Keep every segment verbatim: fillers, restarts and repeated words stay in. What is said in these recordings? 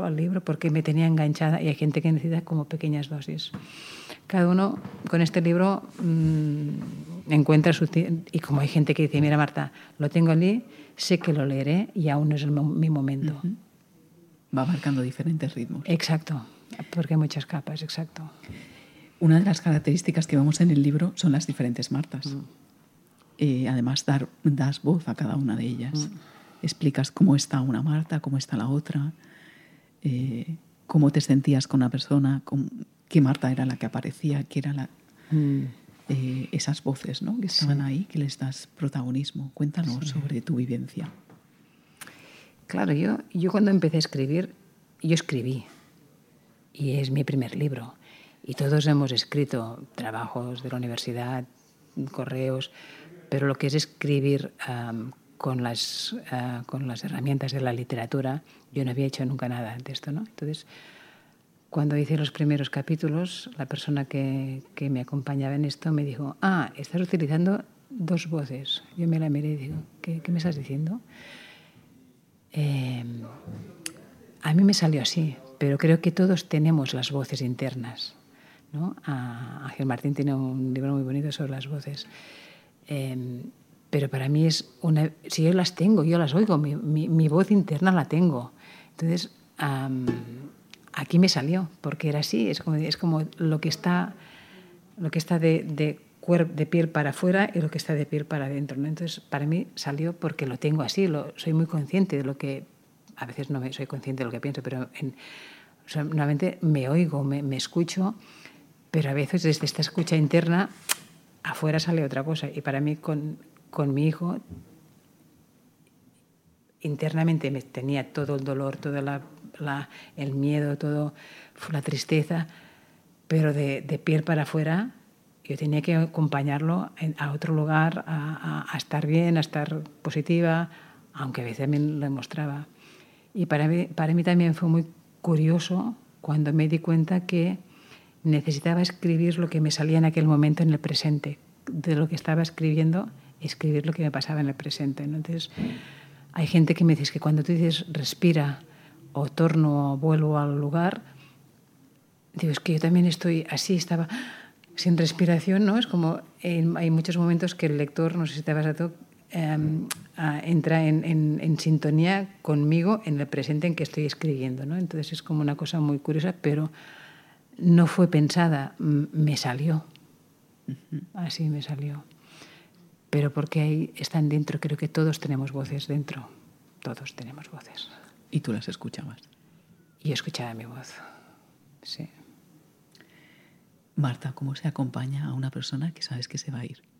al libro porque me tenía enganchada, y hay gente que necesita como pequeñas dosis. Cada uno con este libro mmm, encuentra su... Y como hay gente que dice, mira Marta, lo tengo allí, sé que lo leeré y aún no es el, mi momento. Uh-huh. Va marcando diferentes ritmos. Exacto, porque hay muchas capas, exacto. Una de las características que vemos en el libro son las diferentes Martas. Mm. Eh, además, dar, das voz a cada una de ellas. Mm. Explicas cómo está una Marta, cómo está la otra, eh, cómo te sentías con una persona, con, qué Marta era la que aparecía, qué era la... Mm. Eh, esas voces, ¿no?, que estaban sí. ahí, que les das protagonismo. Cuéntanos sí. sobre tu vivencia. Claro, yo, yo cuando empecé a escribir, yo escribí, y es mi primer libro, y todos hemos escrito trabajos de la universidad, correos, pero lo que es escribir um, con, las, uh, con las herramientas de la literatura, yo no había hecho nunca nada de esto, ¿no? Entonces, cuando hice los primeros capítulos, la persona que, que me acompañaba en esto me dijo, ah, estás utilizando dos voces. Yo me la miré y digo, ¿qué, qué me estás diciendo? Eh, a mí me salió así, pero creo que todos tenemos las voces internas, ¿no? Ángel Martín tiene un libro muy bonito sobre las voces. Eh, pero para mí es una... Si yo las tengo, yo las oigo, mi, mi, mi voz interna la tengo. Entonces, um, aquí me salió, porque era así, es como, es como lo que está, lo que está de, de, cuerp, de piel para afuera y lo que está de piel para adentro, ¿no? Entonces, para mí salió porque lo tengo así, lo, soy muy consciente de lo que... A veces no me, soy consciente de lo que pienso, pero en, o sea, normalmente me oigo, me, me escucho, pero a veces desde esta escucha interna afuera sale otra cosa. Y para mí con, con mi hijo internamente me tenía todo el dolor, todo la, la, el miedo, todo la tristeza, pero de, de piel para afuera yo tenía que acompañarlo en, a otro lugar, a, a, a estar bien, a estar positiva, aunque a veces también lo demostraba. Y para mí, para mí también fue muy curioso cuando me di cuenta que necesitaba escribir lo que me salía en aquel momento en el presente. De lo que estaba escribiendo, escribir lo que me pasaba en el presente, ¿no? Entonces, hay gente que me dice que cuando tú dices respira o torno o vuelvo al lugar, digo, es que yo también estoy así, estaba sin respiración, ¿no? Es como, en, hay muchos momentos que el lector, no sé si te ha pasado, eh, entra en, en, en sintonía conmigo en el presente en que estoy escribiendo, ¿no? Entonces es como una cosa muy curiosa, pero no fue pensada, me salió. Así me salió. Pero porque ahí están dentro, creo que todos tenemos voces dentro. Todos tenemos voces. ¿Y tú las escuchabas? Y escuchaba mi voz, sí. Marta, ¿cómo se acompaña a una persona que sabes que se va a ir?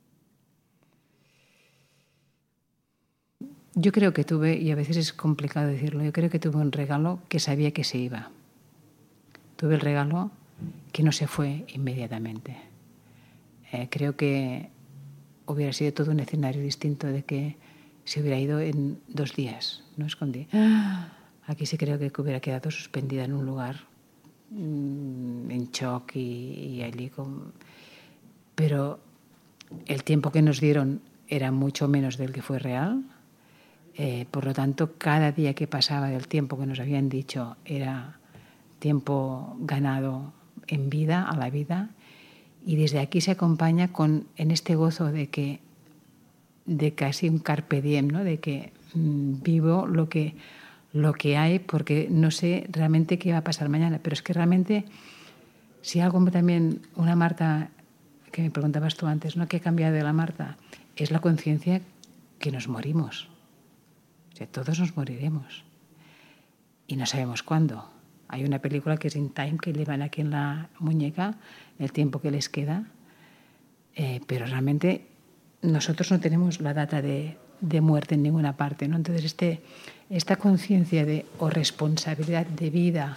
Yo creo que tuve, y a veces es complicado decirlo, yo creo que tuve un regalo que sabía que se iba. Tuve el regalo que no se fue inmediatamente. Eh, creo que hubiera sido todo un escenario distinto de que se hubiera ido en dos días, no escondí. Aquí sí creo que hubiera quedado suspendida en un lugar mmm, en shock y, y allí con... Pero el tiempo que nos dieron era mucho menos del que fue real. Eh, por lo tanto, cada día que pasaba del tiempo que nos habían dicho era tiempo ganado en vida, a la vida. Y desde aquí se acompaña con, en este gozo de que, de casi un carpe diem, ¿no? De que mmm, vivo lo que, lo que hay porque no sé realmente qué va a pasar mañana. Pero es que realmente, si algo también, una Marta, que me preguntabas tú antes, ¿no? ¿Qué ha cambiado de la Marta? Es la conciencia que nos morimos. O sea, todos nos moriremos. Y no sabemos cuándo. Hay una película que es In Time, que llevan aquí en la muñeca el tiempo que les queda, eh, pero realmente nosotros no tenemos la data de, de muerte en ninguna parte, ¿no? Entonces este, esta conciencia de o responsabilidad de vida,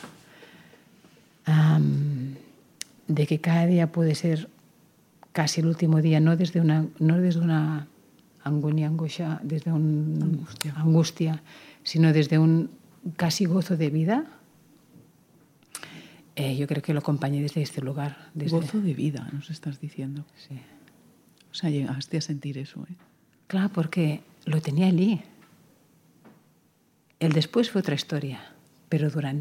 um, de que cada día puede ser casi el último día, no desde una, no desde una angunia, angustia, desde una angustia. angustia, sino desde un casi gozo de vida. Eh, yo creo que lo acompañé desde este lugar. Desde... Gozo de vida, nos estás diciendo. Sí. O sea, llegaste a sentir eso, ¿eh? Claro, porque lo tenía allí. El después fue otra historia, pero durante